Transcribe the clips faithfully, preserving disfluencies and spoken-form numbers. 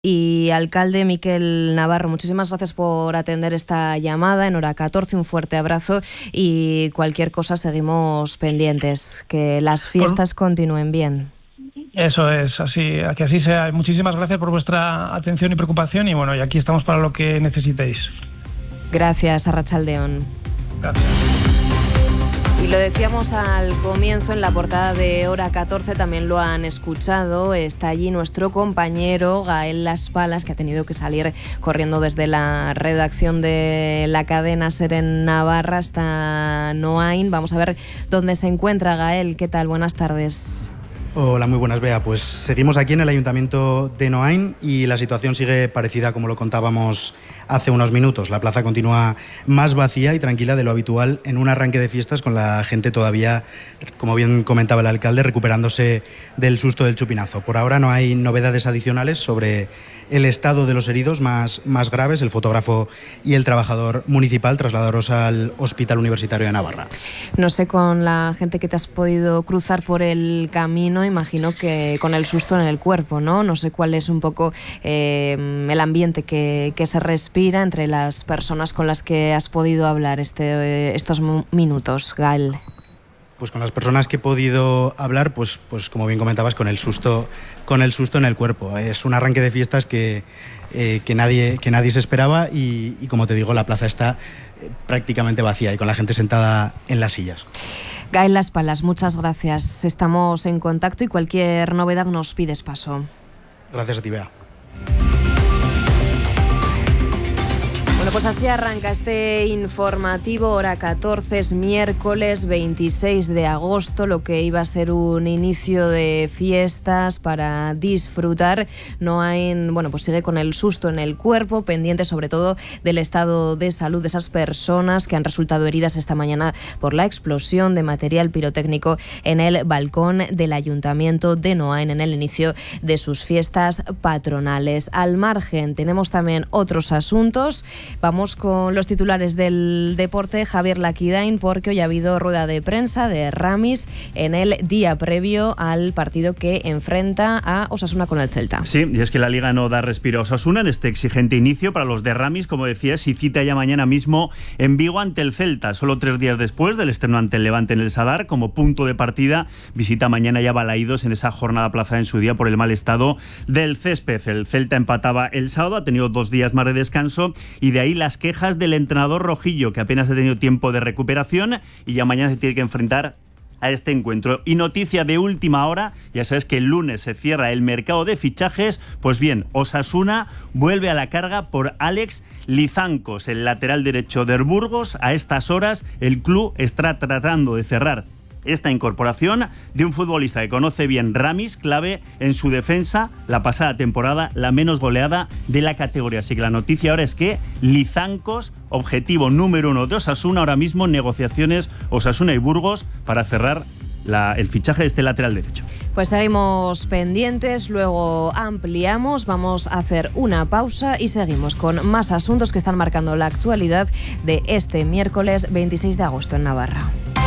Y alcalde Miquel Navarro, muchísimas gracias por atender esta llamada en hora catorce, un fuerte abrazo y cualquier cosa seguimos pendientes, que las fiestas por... continúen bien. Eso es, así, que así sea. Muchísimas gracias por vuestra atención y preocupación y bueno, y aquí estamos para lo que necesitéis. Gracias, Arratsaldeon. Gracias. Y lo decíamos al comienzo, en la portada de hora catorce, también lo han escuchado, está allí nuestro compañero Gael Las Palas, que ha tenido que salir corriendo desde la redacción de la cadena SER en Navarra hasta Noain. Vamos a ver dónde se encuentra Gael. ¿Qué tal? Buenas tardes. Hola, muy buenas, Bea. Pues seguimos aquí en el Ayuntamiento de Noain y la situación sigue parecida como lo contábamos hace unos minutos. La plaza continúa más vacía y tranquila de lo habitual en un arranque de fiestas, con la gente todavía, como bien comentaba el alcalde, recuperándose del susto del chupinazo. Por ahora no hay novedades adicionales sobre el estado de los heridos más, más graves, el fotógrafo y el trabajador municipal, trasladados al Hospital Universitario de Navarra. No sé, con la gente que te has podido cruzar por el camino, imagino que con el susto en el cuerpo, ¿no? No sé cuál es un poco eh, el ambiente que, que se respira entre las personas con las que has podido hablar este, eh, estos minutos, Gael. Pues con las personas que he podido hablar, pues, pues como bien comentabas, con el susto, con el susto en el cuerpo. Es un arranque de fiestas que, eh, que, nadie, que nadie se esperaba y, y, como te digo, la plaza está prácticamente vacía y con la gente sentada en las sillas. Gael Las Palas, muchas gracias. Estamos en contacto y cualquier novedad nos pides paso. Gracias a ti, Bea. Bueno, pues así arranca este informativo, hora catorce, es miércoles veintiséis de agosto, lo que iba a ser un inicio de fiestas para disfrutar. No hay, bueno, pues sigue con el susto en el cuerpo, pendiente sobre todo del estado de salud de esas personas que han resultado heridas esta mañana por la explosión de material pirotécnico en el balcón del Ayuntamiento de Noain en el inicio de sus fiestas patronales. Al margen, tenemos también otros asuntos. Vamos con los titulares del deporte. Javier Laquidain, porque hoy ha habido rueda de prensa de Ramis en el día previo al partido que enfrenta a Osasuna con el Celta. Sí, y es que la Liga no da respiro a Osasuna en este exigente inicio para los de Ramis, como decías, y cita ya mañana mismo en Vigo ante el Celta, solo tres días después del estreno ante el Levante en el Sadar. Como punto de partida, visita mañana ya Balaídos en esa jornada aplazada en su día por el mal estado del césped. El Celta empataba el sábado, ha tenido dos días más de descanso y de ahí las quejas del entrenador rojillo, que apenas ha tenido tiempo de recuperación y ya mañana se tiene que enfrentar a este encuentro. Y noticia de última hora, ya sabes que el lunes se cierra el mercado de fichajes, pues bien, Osasuna vuelve a la carga por Alex Lizancos, el lateral derecho del Burgos. A estas horas el club está tratando de cerrar esta incorporación de un futbolista que conoce bien Ramis, clave en su defensa la pasada temporada, la menos goleada de la categoría. Así que la noticia ahora es que Lizancos, objetivo número uno de Osasuna, ahora mismo negociaciones Osasuna y Burgos para cerrar La, el fichaje de este lateral derecho. Pues seguimos pendientes, luego ampliamos, vamos a hacer una pausa y seguimos con más asuntos que están marcando la actualidad de este miércoles veintiséis de agosto en Navarra.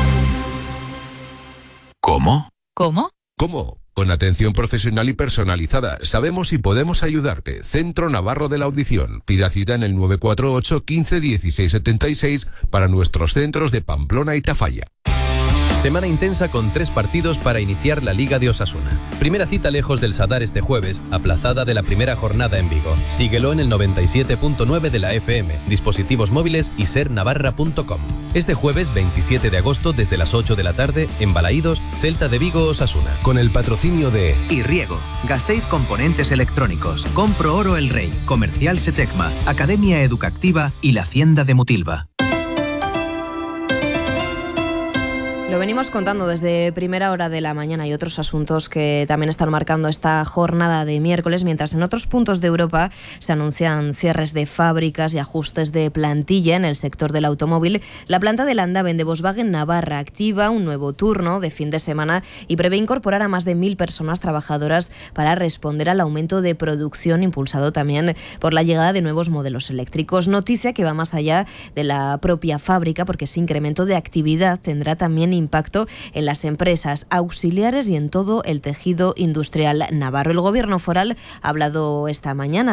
¿Cómo? ¿Cómo? ¿Cómo? Con atención profesional y personalizada. Sabemos si podemos ayudarte. Centro Navarro de la Audición. Pida cita en el nueve cuatro ocho, quince, dieciséis setenta y seis para nuestros centros de Pamplona y Tafalla. Semana intensa con tres partidos para iniciar la Liga de Osasuna. Primera cita lejos del Sadar este jueves, aplazada de la primera jornada en Vigo. Síguelo en el noventa y siete punto nueve de la F M, dispositivos móviles y ser navarra punto com. Este jueves veintisiete de agosto desde las ocho de la tarde en Balaídos, Celta de Vigo, Osasuna. Con el patrocinio de Irriego, Gasteiz Componentes Electrónicos, Compro Oro El Rey, Comercial Setecma, Academia Educativa y la Hacienda de Mutilva. Lo venimos contando desde primera hora de la mañana y otros asuntos que también están marcando esta jornada de miércoles, mientras en otros puntos de Europa se anuncian cierres de fábricas y ajustes de plantilla en el sector del automóvil. La planta de Landaven de Volkswagen Navarra activa un nuevo turno de fin de semana y prevé incorporar a más de mil personas trabajadoras para responder al aumento de producción impulsado también por la llegada de nuevos modelos eléctricos. Noticia que va más allá de la propia fábrica, porque ese incremento de actividad tendrá también impacto en las empresas auxiliares y en todo el tejido industrial navarro. El Gobierno foral ha hablado esta mañana